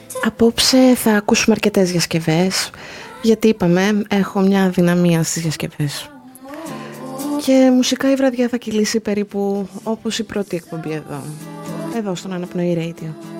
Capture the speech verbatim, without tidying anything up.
Απόψε θα ακούσουμε αρκετές διασκευές, γιατί είπαμε έχω μια αδυναμία στις διασκευές. Και μουσικά η βραδιά θα κυλήσει περίπου όπως η πρώτη εκπομπή εδώ, εδώ στον Αναπνοή Radio.